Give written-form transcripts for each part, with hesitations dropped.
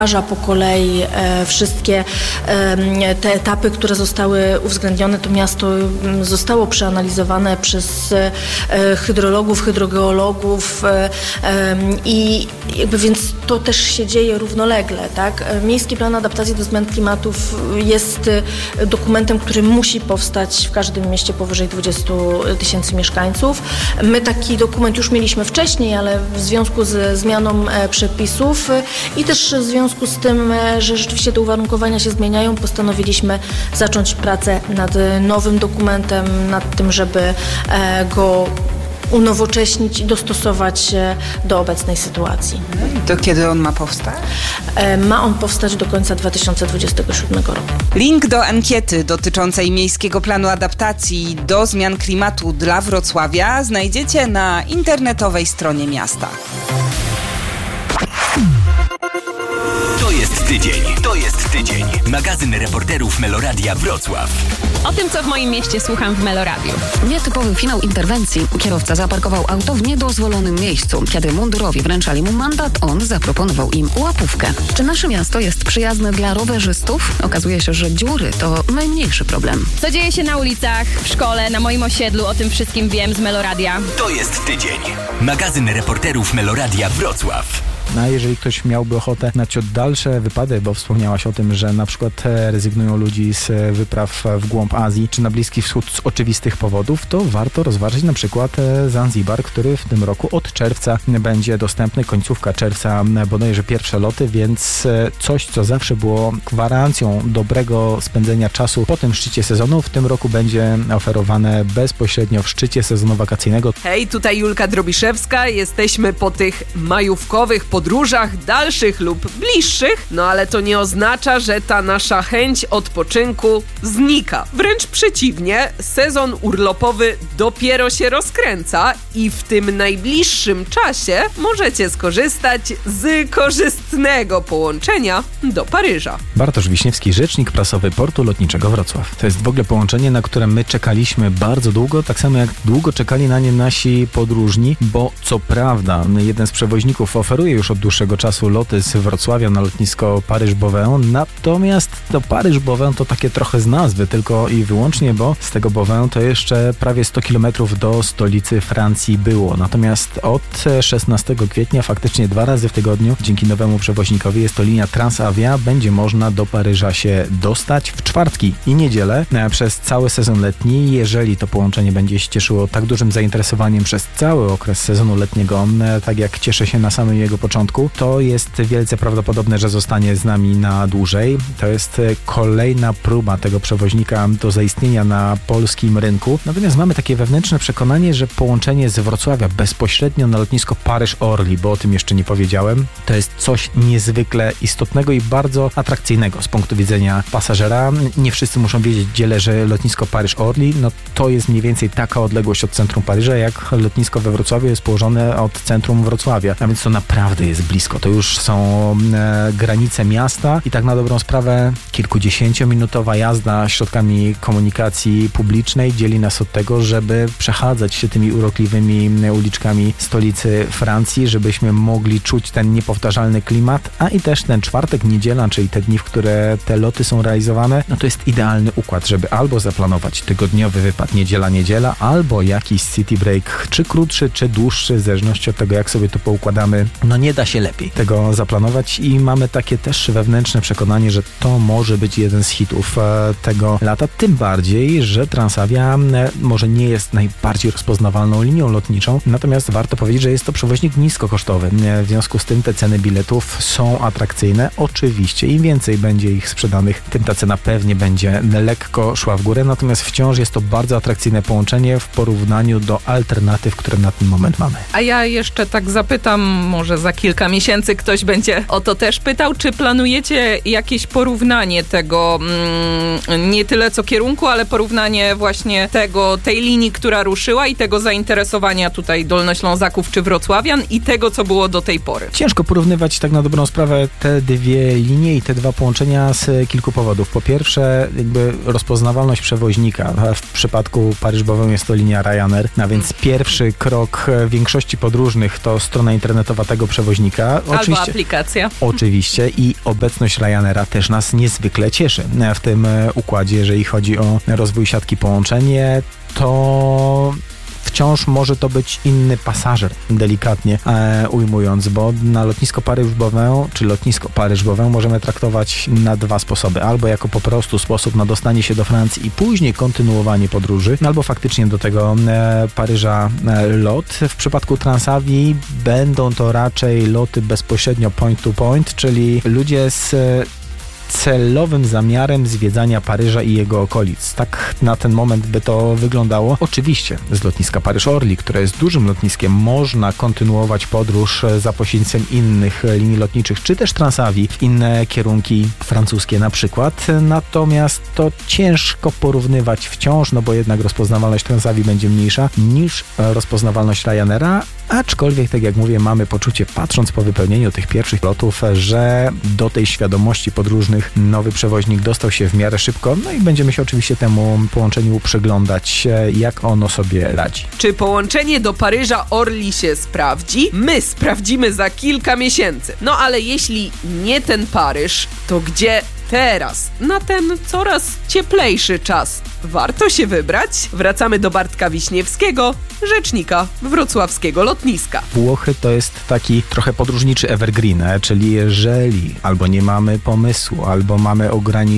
Po kolei wszystkie te etapy, które zostały uwzględnione, to miasto zostało przeanalizowane przez hydrologów, hydrogeologów i więc to też się dzieje równolegle, tak? Miejski Plan Adaptacji do Zmian Klimatu jest dokumentem, który musi powstać w każdym mieście powyżej 20 000 mieszkańców. My taki dokument już mieliśmy wcześniej, ale w związku ze zmianą przepisów i też w związku z tym, że rzeczywiście te uwarunkowania się zmieniają, postanowiliśmy zacząć pracę nad nowym dokumentem, nad tym, żeby go unowocześnić i dostosować do obecnej sytuacji. To kiedy on ma powstać? Ma on powstać do końca 2027 roku. Link do ankiety dotyczącej Miejskiego Planu Adaptacji do Zmian Klimatu dla Wrocławia znajdziecie na internetowej stronie miasta. To jest tydzień. Magazyn reporterów Meloradia Wrocław. O tym, co w moim mieście słucham w Meloradiu. Nietypowy finał interwencji. Kierowca zaparkował auto w niedozwolonym miejscu. Kiedy mundurowi wręczali mu mandat, on zaproponował im łapówkę. Czy nasze miasto jest przyjazne dla rowerzystów? Okazuje się, że dziury to najmniejszy problem. Co dzieje się na ulicach, w szkole, na moim osiedlu, o tym wszystkim wiem z Meloradia. To jest tydzień. Magazyn reporterów Meloradia Wrocław. A jeżeli ktoś miałby ochotę na ciut dalsze wypady, bo wspomniałaś o tym, że na przykład rezygnują ludzi z wypraw w głąb Azji czy na Bliski Wschód z oczywistych powodów, to warto rozważyć na przykład Zanzibar, który w tym roku od czerwca będzie dostępny, końcówka czerwca bodajże pierwsze loty, więc coś, co zawsze było gwarancją dobrego spędzenia czasu po tym szczycie sezonu, w tym roku będzie oferowane bezpośrednio w szczycie sezonu wakacyjnego. Hej, tutaj Julka Drobiszewska, jesteśmy po tych majówkowych podróżach dalszych lub bliższych, no ale to nie oznacza, że ta nasza chęć odpoczynku znika. Wręcz przeciwnie, sezon urlopowy dopiero się rozkręca i w tym najbliższym czasie możecie skorzystać z korzystnego połączenia do Paryża. Bartosz Wiśniewski, rzecznik prasowy Portu Lotniczego Wrocław. To jest w ogóle połączenie, na które my czekaliśmy bardzo długo, tak samo jak długo czekali na nie nasi podróżni, bo co prawda jeden z przewoźników oferuje już od dłuższego czasu loty z Wrocławia na lotnisko Paryż-Beauvais, natomiast to Paryż-Beauvais to takie trochę z nazwy tylko i wyłącznie, bo z tego Beauvais to jeszcze prawie 100 km do stolicy Francji było. Natomiast od 16 kwietnia faktycznie 2 razy w tygodniu dzięki nowemu przewoźnikowi, jest to linia Transavia, będzie można do Paryża się dostać w czwartki i niedzielę przez cały sezon letni. Jeżeli to połączenie będzie się cieszyło tak dużym zainteresowaniem przez cały okres sezonu letniego, tak jak cieszy się na samym jego początku, to jest wielce prawdopodobne, że zostanie z nami na dłużej. To jest kolejna próba tego przewoźnika do zaistnienia na polskim rynku. Natomiast mamy takie wewnętrzne przekonanie, że połączenie z Wrocławia bezpośrednio na lotnisko Paryż-Orly, bo o tym jeszcze nie powiedziałem, to jest coś niezwykle istotnego i bardzo atrakcyjnego z punktu widzenia pasażera. Nie wszyscy muszą wiedzieć, gdzie leży lotnisko Paryż-Orly. No to jest mniej więcej taka odległość od centrum Paryża, jak lotnisko we Wrocławiu jest położone od centrum Wrocławia. A więc to naprawdę jest blisko. To już są granice miasta i tak na dobrą sprawę kilkudziesięciominutowa jazda środkami komunikacji publicznej dzieli nas od tego, żeby przechadzać się tymi urokliwymi uliczkami stolicy Francji, żebyśmy mogli czuć ten niepowtarzalny klimat, a i też ten czwartek, niedziela, czyli te dni, w które te loty są realizowane, no to jest idealny układ, żeby albo zaplanować tygodniowy wypad niedziela, albo jakiś city break, czy krótszy, czy dłuższy, w zależności od tego, jak sobie to poukładamy. No nie da się lepiej tego zaplanować i mamy takie też wewnętrzne przekonanie, że to może być jeden z hitów tego lata, tym bardziej, że Transavia może nie jest najbardziej rozpoznawalną linią lotniczą, natomiast warto powiedzieć, że jest to przewoźnik niskokosztowy. W związku z tym te ceny biletów są atrakcyjne. Oczywiście im więcej będzie ich sprzedanych, tym ta cena pewnie będzie lekko szła w górę, natomiast wciąż jest to bardzo atrakcyjne połączenie w porównaniu do alternatyw, które na ten moment mamy. A ja jeszcze tak zapytam, może za kilka miesięcy ktoś będzie o to też pytał, czy planujecie jakieś porównanie tego, nie tyle co kierunku, ale porównanie właśnie tej linii, która ruszyła i tego zainteresowania tutaj Dolnoślązaków czy wrocławian i tego, co było do tej pory. Ciężko porównywać tak na dobrą sprawę te dwie linie i te dwa połączenia z kilku powodów. Po pierwsze, jakby rozpoznawalność przewoźnika. W przypadku Paryż-Beauvais jest to linia Ryanair, a więc pierwszy krok większości podróżnych to strona internetowa tego przewoźnika, przewoźnika. Albo aplikacja. Oczywiście i obecność Ryanaira też nas niezwykle cieszy w tym układzie, jeżeli chodzi o rozwój siatki połączenie, to wciąż może to być inny pasażer, delikatnie ujmując, bo na lotnisko Paryż-Beauvais czy lotnisko Paryż-Beauvais możemy traktować na dwa sposoby. Albo jako po prostu sposób na dostanie się do Francji i później kontynuowanie podróży, albo faktycznie do tego Paryża lot. W przypadku Transavii będą to raczej loty bezpośrednio point to point, czyli ludzie z celowym zamiarem zwiedzania Paryża i jego okolic. Tak na ten moment by to wyglądało. Oczywiście z lotniska Paryż-Orly, które jest dużym lotniskiem, można kontynuować podróż za pośrednictwem innych linii lotniczych, czy też Transavii w inne kierunki francuskie na przykład. Natomiast to ciężko porównywać wciąż, no bo jednak rozpoznawalność Transavii będzie mniejsza niż rozpoznawalność Ryanaira, aczkolwiek, tak jak mówię, mamy poczucie, patrząc po wypełnieniu tych pierwszych lotów, że do tej świadomości podróżnych nowy przewoźnik dostał się w miarę szybko, no i będziemy się oczywiście temu połączeniu przyglądać, jak ono sobie radzi. Czy połączenie do Paryża Orly się sprawdzi? My sprawdzimy za kilka miesięcy. No ale jeśli nie ten Paryż, to gdzie teraz, na ten coraz cieplejszy czas, warto się wybrać? Wracamy do Bartka Wiśniewskiego, rzecznika wrocławskiego lotniska. Włochy to jest taki trochę podróżniczy evergreen, czyli jeżeli albo nie mamy pomysłu, albo mamy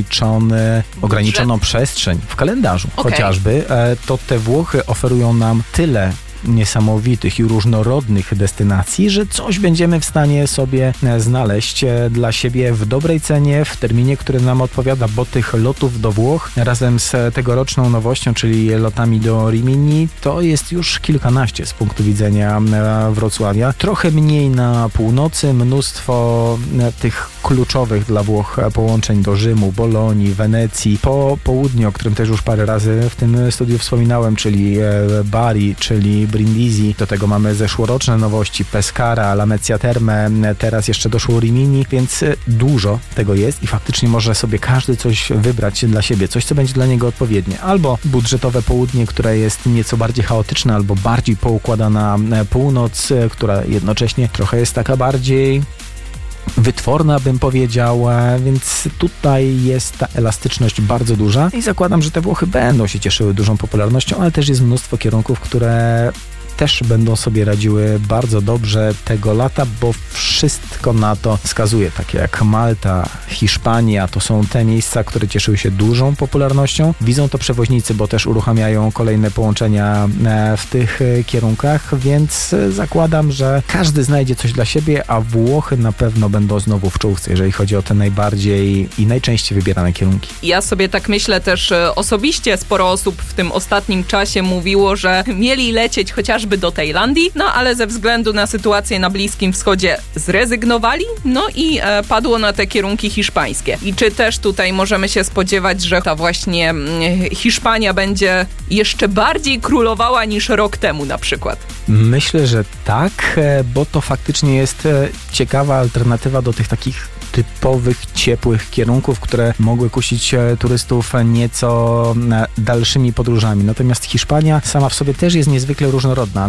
ograniczoną przestrzeń w kalendarzu chociażby, to te Włochy oferują nam tyle niesamowitych i różnorodnych destynacji, że coś będziemy w stanie sobie znaleźć dla siebie w dobrej cenie, w terminie, który nam odpowiada, bo tych lotów do Włoch razem z tegoroczną nowością, czyli lotami do Rimini, to jest już kilkanaście z punktu widzenia Wrocławia. Trochę mniej na północy, mnóstwo tych kluczowych dla Włoch połączeń do Rzymu, Bolonii, Wenecji, po południu, o którym też już parę razy w tym studiu wspominałem, czyli Bari, czyli Brindisi. Do tego mamy zeszłoroczne nowości, Pescara, Lamezia Terme, teraz jeszcze doszło Rimini, więc dużo tego jest i faktycznie może sobie każdy coś wybrać dla siebie, coś, co będzie dla niego odpowiednie. Albo budżetowe południe, które jest nieco bardziej chaotyczne, albo bardziej poukładana północ, która jednocześnie trochę jest taka bardziej wytworna, bym powiedział, więc tutaj jest ta elastyczność bardzo duża i zakładam, że te Włochy będą się cieszyły dużą popularnością, ale też jest mnóstwo kierunków, które też będą sobie radziły bardzo dobrze tego lata, bo wszystko na to wskazuje, takie jak Malta, Hiszpania, to są te miejsca, które cieszyły się dużą popularnością. Widzą to przewoźnicy, bo też uruchamiają kolejne połączenia w tych kierunkach, więc zakładam, że każdy znajdzie coś dla siebie, a Włochy na pewno będą znowu w czołówce, jeżeli chodzi o te najbardziej i najczęściej wybierane kierunki. Ja sobie tak myślę też osobiście, sporo osób w tym ostatnim czasie mówiło, że mieli lecieć chociażby do Tajlandii, no ale ze względu na sytuację na Bliskim Wschodzie zrezygnowali, no i padło na te kierunki hiszpańskie. I czy też tutaj możemy się spodziewać, że ta właśnie Hiszpania będzie jeszcze bardziej królowała niż rok temu na przykład? Myślę, że tak, bo to faktycznie jest ciekawa alternatywa do tych takich typowych, ciepłych kierunków, które mogły kusić turystów nieco dalszymi podróżami. Natomiast Hiszpania sama w sobie też jest niezwykle różnorodna.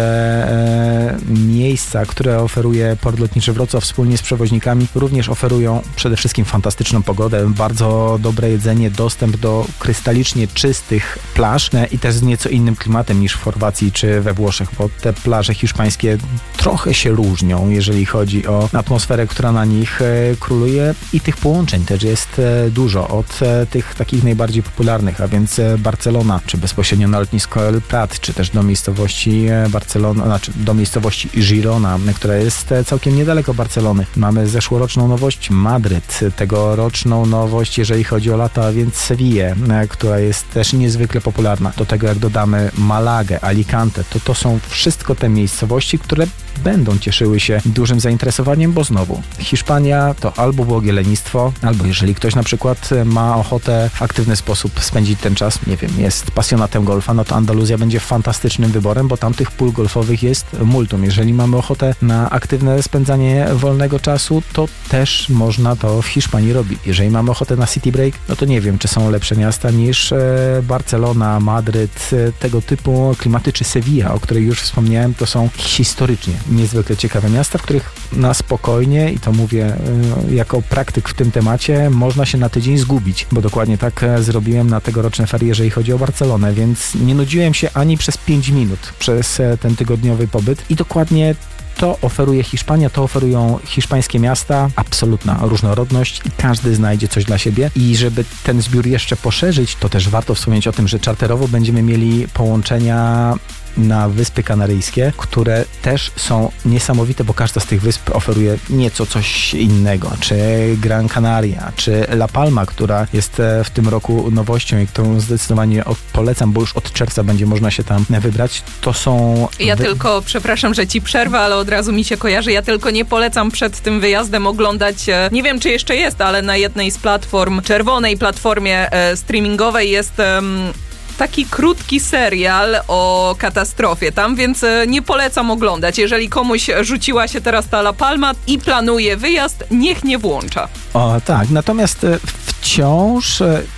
Te miejsca, które oferuje Port Lotniczy Wrocław wspólnie z przewoźnikami, również oferują przede wszystkim fantastyczną pogodę, bardzo dobre jedzenie, dostęp do krystalicznie czystych plaż i też z nieco innym klimatem niż w Chorwacji czy we Włoszech, bo te plaże hiszpańskie trochę się różnią, jeżeli chodzi o atmosferę, która na nich króluje i tych połączeń też jest dużo. Od tych takich najbardziej popularnych, a więc Barcelona, czy bezpośrednio na lotnisko El Prat, czy też do miejscowości Barcelona, znaczy do miejscowości Girona, która jest całkiem niedaleko Barcelony. Mamy zeszłoroczną nowość Madryt, tegoroczną nowość, jeżeli chodzi o lata, a więc Sevillę, która jest też niezwykle popularna. Do tego jak dodamy Malagę, Alicante, to są wszystko te miejscowości, które będą cieszyły się dużym zainteresowaniem, bo znowu Hiszpania to albo błogie lenistwo, albo jeżeli ktoś na przykład ma ochotę w aktywny sposób spędzić ten czas, nie wiem, jest pasjonatem golfa, no to Andaluzja będzie fantastycznym wyborem, bo tam tych pól golfowych jest multum. Jeżeli mamy ochotę na aktywne spędzanie wolnego czasu, to też można to w Hiszpanii robić. Jeżeli mamy ochotę na city break, no to nie wiem, czy są lepsze miasta niż Barcelona, Madryt, tego typu klimaty, czy Sevilla, o której już wspomniałem, to są historycznie niezwykle ciekawe miasta, w których na spokojnie, i to mówię jako praktyk w tym temacie, można się na tydzień zgubić, bo dokładnie tak zrobiłem na tegoroczne ferie, jeżeli chodzi o Barcelonę, więc nie nudziłem się ani przez 5 minut przez ten tygodniowy pobyt i dokładnie to oferuje Hiszpania, to oferują hiszpańskie miasta, absolutna różnorodność i każdy znajdzie coś dla siebie. I żeby ten zbiór jeszcze poszerzyć, to też warto wspomnieć o tym, że czarterowo będziemy mieli połączenia na Wyspy Kanaryjskie, które też są niesamowite, bo każda z tych wysp oferuje nieco coś innego, czy Gran Canaria, czy La Palma, która jest w tym roku nowością i którą zdecydowanie polecam, bo już od czerwca będzie można się tam wybrać. To są... Ja tylko, przepraszam, że ci przerwę, ale od razu mi się kojarzy, ja tylko nie polecam przed tym wyjazdem oglądać, nie wiem czy jeszcze jest, ale na jednej z platform, czerwonej platformie streamingowej jest... taki krótki serial o katastrofie tam, więc nie polecam oglądać. Jeżeli komuś rzuciła się teraz ta La Palma i planuje wyjazd, niech nie włącza. O tak, natomiast wciąż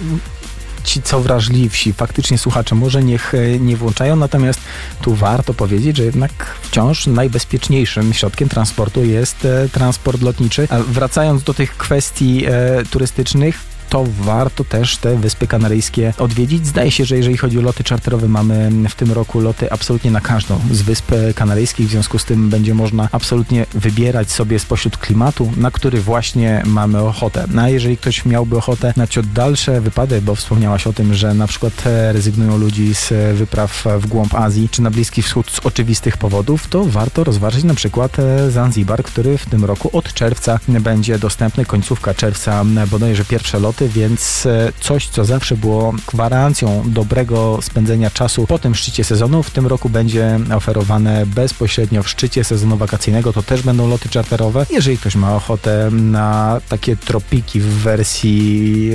ci co wrażliwsi, faktycznie słuchacze może niech nie włączają, natomiast tu warto powiedzieć, że jednak wciąż najbezpieczniejszym środkiem transportu jest transport lotniczy. A wracając do tych kwestii turystycznych, to warto też te Wyspy Kanaryjskie odwiedzić. Zdaje się, że jeżeli chodzi o loty czarterowe, mamy w tym roku loty absolutnie na każdą z Wysp Kanaryjskich, w związku z tym będzie można absolutnie wybierać sobie spośród klimatu, na który właśnie mamy ochotę. No a jeżeli ktoś miałby ochotę na ciut dalsze wypady, bo wspomniałaś o tym, że na przykład rezygnują ludzi z wypraw w głąb Azji czy na Bliski Wschód z oczywistych powodów, to warto rozważyć na przykład Zanzibar, który w tym roku od czerwca będzie dostępny, końcówka czerwca bodajże pierwsze loty, więc coś, co zawsze było gwarancją dobrego spędzenia czasu po tym szczycie sezonu, w tym roku będzie oferowane bezpośrednio w szczycie sezonu wakacyjnego. To też będą loty czarterowe. Jeżeli ktoś ma ochotę na takie tropiki w wersji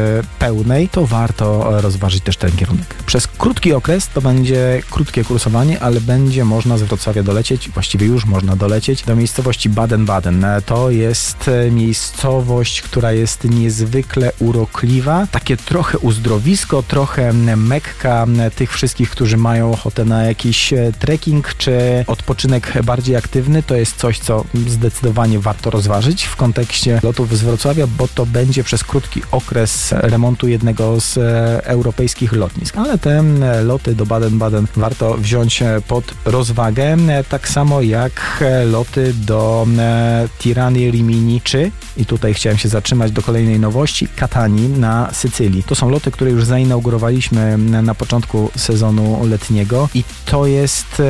pełnej, to warto rozważyć też ten kierunek. Przez krótki okres to będzie krótkie kursowanie, ale będzie można z Wrocławia dolecieć, właściwie już można dolecieć do miejscowości Baden-Baden. To jest miejscowość, która jest niezwykle urokliwa, takie trochę uzdrowisko, trochę mekka tych wszystkich, którzy mają ochotę na jakiś trekking czy odpoczynek bardziej aktywny. To jest coś, co zdecydowanie warto rozważyć w kontekście lotów z Wrocławia, bo to będzie przez krótki okres remontu jednego z europejskich lotnisk. Ale te loty do Baden-Baden warto wziąć pod rozwagę, tak samo jak loty do Tirany, Rimini czy, i tutaj chciałem się zatrzymać do kolejnej nowości, Katanii na Sycylii. To są loty, które już zainaugurowaliśmy na początku sezonu letniego i to jest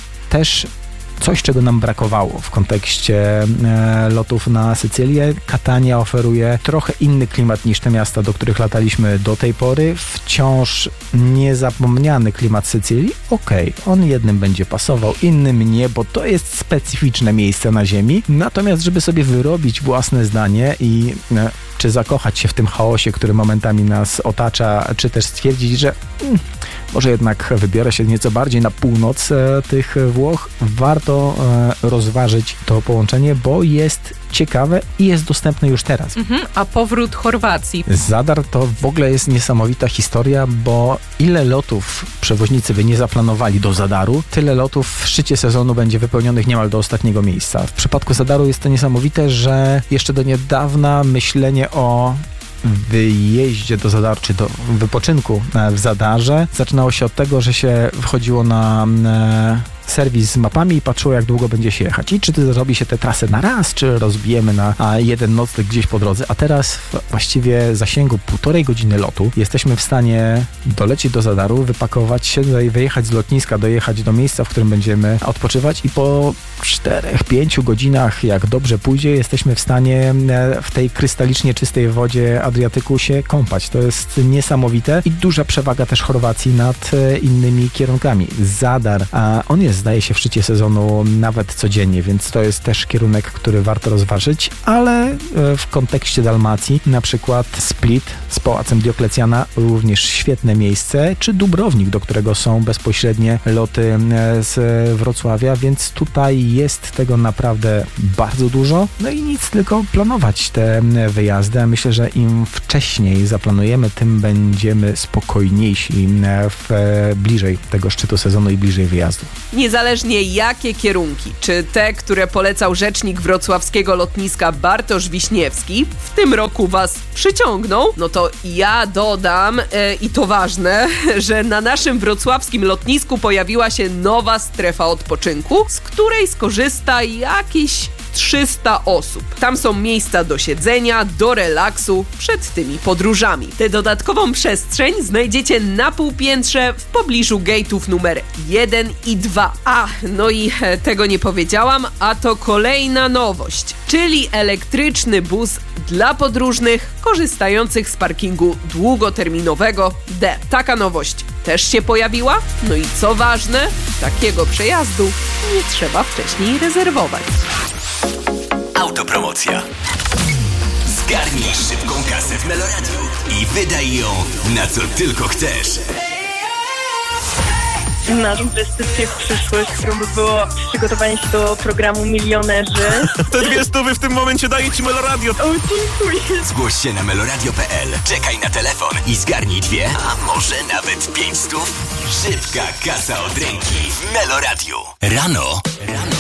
też coś, czego nam brakowało w kontekście lotów na Sycylię. Katania oferuje trochę inny klimat niż te miasta, do których lataliśmy do tej pory. Wciąż niezapomniany klimat Sycylii. Okej, on jednym będzie pasował, innym nie, bo to jest specyficzne miejsce na ziemi. Natomiast, żeby sobie wyrobić własne zdanie i czy zakochać się w tym chaosie, który momentami nas otacza, czy też stwierdzić, że może jednak wybiorę się nieco bardziej na północ tych Włoch, warto rozważyć to połączenie, bo jest ciekawe i jest dostępne już teraz. A powrót Chorwacji? Zadar to w ogóle jest niesamowita historia, bo ile lotów przewoźnicy by nie zaplanowali do Zadaru, tyle lotów w szczycie sezonu będzie wypełnionych niemal do ostatniego miejsca. W przypadku Zadaru jest to niesamowite, że jeszcze do niedawna myślenie o wyjeździe do Zadaru, czy do wypoczynku w Zadarze zaczynało się od tego, że się wchodziło na serwis z mapami i patrzyło, jak długo będzie się jechać i czy zrobi się tę trasę na raz, czy rozbijemy na jeden nocleg gdzieś po drodze, a teraz w właściwie zasięgu 1,5 godziny lotu jesteśmy w stanie dolecieć do Zadaru, wypakować się, wyjechać z lotniska, dojechać do miejsca, w którym będziemy odpoczywać i po 4-5 godzinach, jak dobrze pójdzie, jesteśmy w stanie w tej krystalicznie czystej wodzie Adriatyku się kąpać. To jest niesamowite i duża przewaga też Chorwacji nad innymi kierunkami. Zadar, a on jest, zdaje się, w szczycie sezonu nawet codziennie, więc to jest też kierunek, który warto rozważyć, ale w kontekście Dalmacji na przykład Split z Pałacem Dioklecjana również świetne miejsce, czy Dubrownik, do którego są bezpośrednie loty z Wrocławia, więc tutaj jest tego naprawdę bardzo dużo. No i nic, tylko planować te wyjazdy. Myślę, że im wcześniej zaplanujemy, tym będziemy spokojniejsi bliżej tego szczytu sezonu i bliżej wyjazdu. niezależnie jakie kierunki, czy te, które polecał rzecznik wrocławskiego lotniska Bartosz Wiśniewski, w tym roku was przyciągną, no to ja dodam, i to ważne, że na naszym wrocławskim lotnisku pojawiła się nowa strefa odpoczynku, z której skorzysta jakieś 300 osób. Tam są miejsca do siedzenia, do relaksu przed tymi podróżami. Tę dodatkową przestrzeń znajdziecie na półpiętrze w pobliżu gate'ów numer 1 i 2. No i tego nie powiedziałam, a to kolejna nowość, czyli elektryczny bus dla podróżnych korzystających z parkingu długoterminowego D. Taka nowość też się pojawiła. No i co ważne, takiego przejazdu nie trzeba wcześniej rezerwować. Autopromocja. Zgarnij szybką kasę w Meloradiu i wydaj ją na co tylko chcesz. Na inwestycje w przyszłość, którą by było przygotowanie się do programu Milionerzy. Te 200 w tym momencie daje ci Meloradio. O, dziękuję. Zgłoś się na meloradio.pl, czekaj na telefon i zgarnij 2, a może nawet 500. Szybka kasa od ręki w Meloradiu. Rano